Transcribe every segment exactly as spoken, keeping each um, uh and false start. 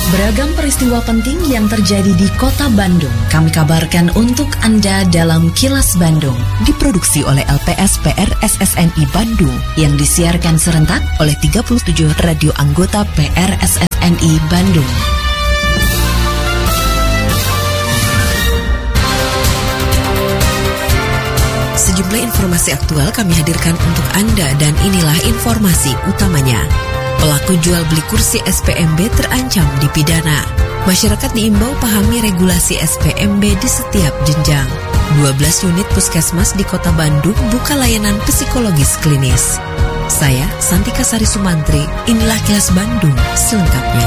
Beragam peristiwa penting yang terjadi di Kota Bandung kami kabarkan untuk Anda dalam Kilas Bandung. Diproduksi oleh L P S P R S S N I Bandung yang disiarkan serentak oleh tiga puluh tujuh radio anggota P R S S N I Bandung. Sejumlah informasi aktual kami hadirkan untuk Anda dan inilah informasi utamanya. Pelaku jual beli kursi S P M B terancam dipidana. Masyarakat diimbau pahami regulasi S P M B di setiap jenjang. dua belas unit puskesmas di Kota Bandung buka layanan psikologis klinis. Saya, Santika Sari Sumantri, inilah Kilas Bandung selengkapnya.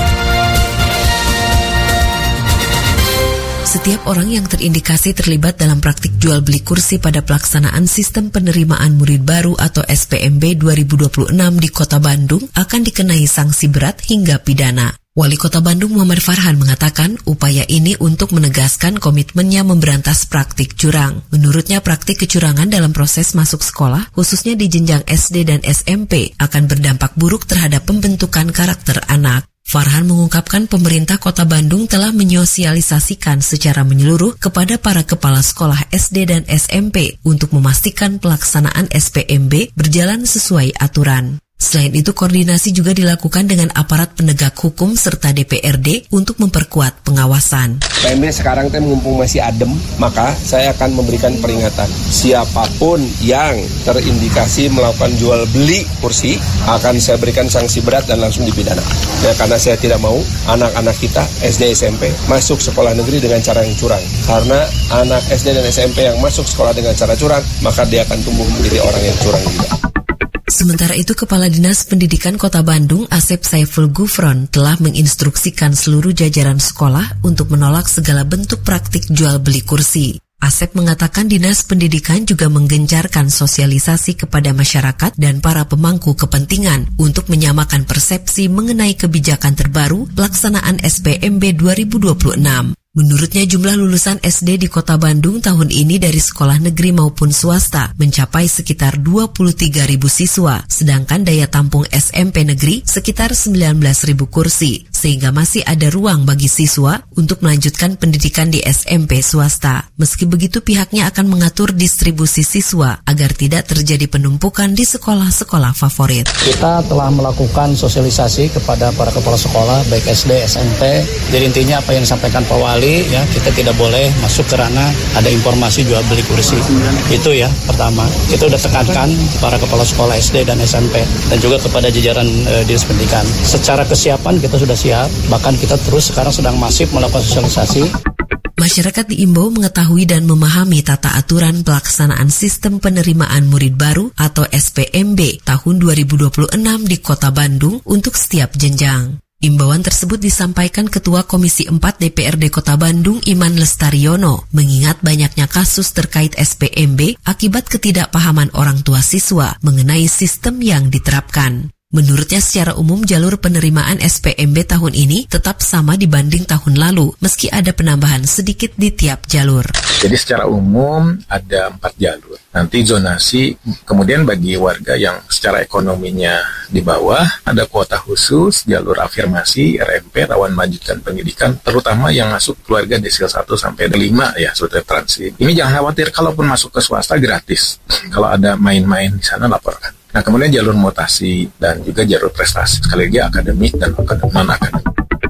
Setiap orang yang terindikasi terlibat dalam praktik jual beli kursi pada pelaksanaan sistem penerimaan murid baru atau S P M B dua ribu dua puluh enam di Kota Bandung akan dikenai sanksi berat hingga pidana. Wali Kota Bandung Muhammad Farhan mengatakan upaya ini untuk menegaskan komitmennya memberantas praktik curang. Menurutnya praktik kecurangan dalam proses masuk sekolah, khususnya di jenjang S D dan S M P, akan berdampak buruk terhadap pembentukan karakter anak. Farhan mengungkapkan pemerintah Kota Bandung telah menyosialisasikan secara menyeluruh kepada para kepala sekolah S D dan S M P untuk memastikan pelaksanaan S P M B berjalan sesuai aturan. Selain itu, koordinasi juga dilakukan dengan aparat penegak hukum serta D P R D untuk memperkuat pengawasan. P M B sekarang teh mumpung masih adem, maka saya akan memberikan peringatan. Siapapun yang terindikasi melakukan jual beli kursi, akan saya berikan sanksi berat dan langsung dipidana. Ya, karena saya tidak mau anak-anak kita S D S M P masuk sekolah negeri dengan cara yang curang. Karena anak S D dan S M P yang masuk sekolah dengan cara curang, maka dia akan tumbuh menjadi orang yang curang juga. Sementara itu, Kepala Dinas Pendidikan Kota Bandung, Asep Saiful Gufron, telah menginstruksikan seluruh jajaran sekolah untuk menolak segala bentuk praktik jual beli kursi. Asep mengatakan Dinas Pendidikan juga menggencarkan sosialisasi kepada masyarakat dan para pemangku kepentingan untuk menyamakan persepsi mengenai kebijakan terbaru pelaksanaan S P M B dua ribu dua puluh enam. Menurutnya jumlah lulusan S D di Kota Bandung tahun ini dari sekolah negeri maupun swasta mencapai sekitar dua puluh tiga ribu siswa, sedangkan daya tampung S M P negeri sekitar sembilan belas ribu kursi, sehingga masih ada ruang bagi siswa untuk melanjutkan pendidikan di S M P swasta. Meski begitu, pihaknya akan mengatur distribusi siswa agar tidak terjadi penumpukan di sekolah-sekolah favorit. Kita telah melakukan sosialisasi kepada para kepala sekolah, baik S D, S M P. Jadi intinya apa yang disampaikan Pak Wali, ya, kita tidak boleh masuk ke ranah ada informasi jual beli kursi. Itu ya pertama. Kita udah tekankan para kepala sekolah S D dan S M P dan juga kepada jajaran e, Dinas Pendidikan. Secara kesiapan kita sudah siap, bahkan kita terus sekarang sedang masif melakukan sosialisasi. Masyarakat diimbau mengetahui dan memahami tata aturan pelaksanaan sistem penerimaan murid baru atau S P M B tahun dua ribu dua puluh enam di Kota Bandung untuk setiap jenjang. Imbauan tersebut disampaikan Ketua Komisi empat D P R D Kota Bandung Iman Lestariono mengingat banyaknya kasus terkait S P M B akibat ketidakpahaman orang tua siswa mengenai sistem yang diterapkan. Menurutnya secara umum jalur penerimaan S P M B tahun ini tetap sama dibanding tahun lalu meski ada penambahan sedikit di tiap jalur. Jadi secara umum ada empat jalur. Nanti zonasi, kemudian bagi warga yang secara ekonominya di bawah ada kuota khusus, jalur afirmasi, R M P, rawan melanjutkan pendidikan, terutama yang masuk keluarga desil satu sampai lima ya, sudah transit. Ini jangan khawatir, kalaupun masuk ke swasta gratis. Kalau ada main-main di sana laporkan. Nah, kemudian jalur mutasi dan juga jalur prestasi, sekali lagi akademik dan non-akademik.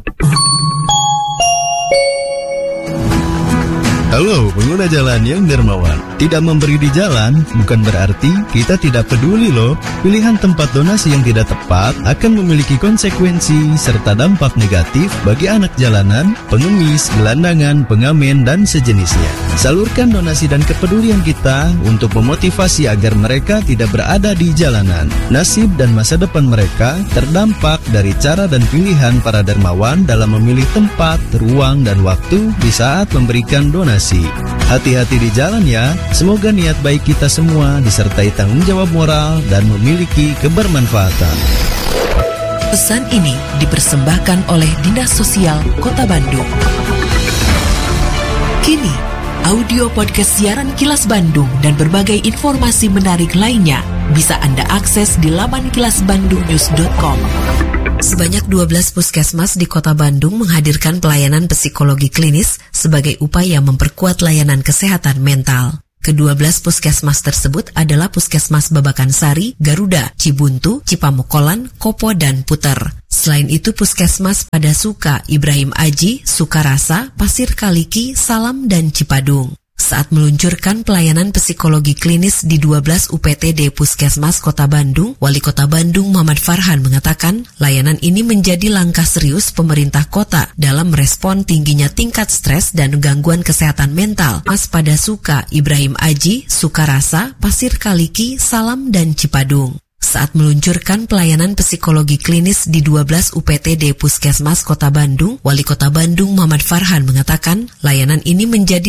Halo pengguna jalan yang dermawan. Tidak memberi di jalan bukan berarti kita tidak peduli loh. Pilihan tempat donasi yang tidak tepat akan memiliki konsekuensi serta dampak negatif bagi anak jalanan, pengemis, gelandangan, pengamen, dan sejenisnya. Salurkan donasi dan kepedulian kita untuk memotivasi agar mereka tidak berada di jalanan. Nasib dan masa depan mereka terdampak dari cara dan pilihan para dermawan dalam memilih tempat, ruang, dan waktu di saat memberikan donasi. Hati-hati di jalan ya. Semoga niat baik kita semua disertai tanggung jawab moral dan memiliki kebermanfaatan. Pesan ini dipersembahkan oleh Dinas Sosial Kota Bandung. Kini, Audio podcast siaran Kilas Bandung dan berbagai informasi menarik lainnya bisa Anda akses di laman kilas bandung news dot com. Sebanyak dua belas puskesmas di Kota Bandung menghadirkan pelayanan psikologi klinis sebagai upaya memperkuat layanan kesehatan mental. Kedua belas puskesmas tersebut adalah Puskesmas Babakan Sari, Garuda, Cibuntu, Cipamokolan, Kopo, dan Puter. Selain itu Puskesmas Padasuka, Ibrahim Aji, Sukarasa, Pasir Kaliki, Salam, dan Cipadung. Saat meluncurkan pelayanan psikologi klinis di dua belas U P T D Puskesmas Kota Bandung, Wali Kota Bandung Muhammad Farhan mengatakan layanan ini menjadi langkah serius pemerintah kota dalam merespon tingginya tingkat stres dan gangguan kesehatan mental. Mas Padasuka, Ibrahim Aji, Sukarasa, Pasir Kaliki, Salam, dan Cipadung. Saat meluncurkan pelayanan psikologi klinis di dua belas U P T D Puskesmas Kota Bandung, Wali Kota Bandung Muhammad Farhan mengatakan layanan ini menjadi